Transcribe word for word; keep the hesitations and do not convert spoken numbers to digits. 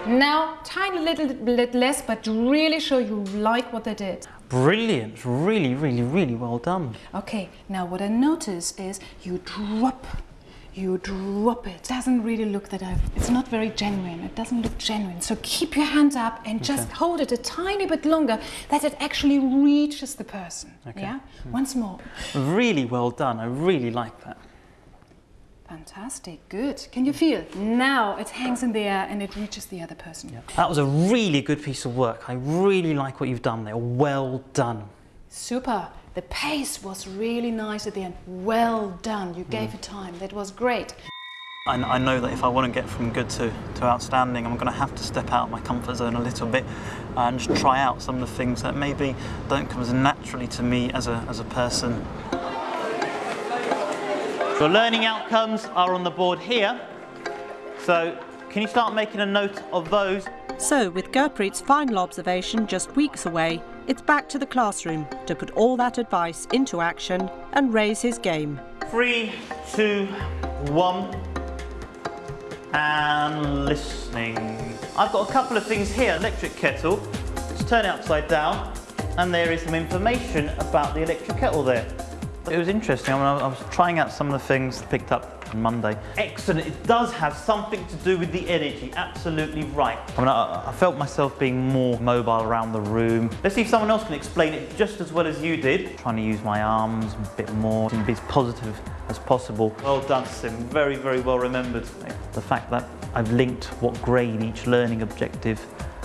Now, tiny little bit less, but really show you like what they did. Brilliant, really, really, really well done. Okay, now what I notice is you drop, you drop it. It doesn't really look that I've, it's not very genuine. It doesn't look genuine. So keep your hand up and just okay. hold it a tiny bit longer that it actually reaches the person. Okay. Yeah? Mm. Once more. Really well done. I really like that. Fantastic, good. Can you feel? Now it hangs in the air and it reaches the other person. Yeah. That was a really good piece of work. I really like what you've done there. Well done. Super. The pace was really nice at the end. Well done. You gave Mm. it time. That was great. I, I know that if I want to get from good to, to outstanding, I'm going to have to step out of my comfort zone a little bit and just try out some of the things that maybe don't come as naturally to me as a, as a person. Your learning outcomes are on the board here, so can you start making a note of those? So, with Gurpreet's final observation just weeks away, it's back to the classroom to put all that advice into action and raise his game. Three, two, one, and listening. I've got a couple of things here. Electric kettle, let's turn it upside down, and there is some information about the electric kettle there. It was interesting. I mean, I was trying out some of the things picked up on Monday. Excellent. It does have something to do with the energy. Absolutely right. I mean, I, I felt myself being more mobile around the room. Let's see if someone else can explain it just as well as you did. Trying to use my arms a bit more and be as positive as possible. Well done, Sim. Very, very well remembered. The fact that I've linked what grade each learning objective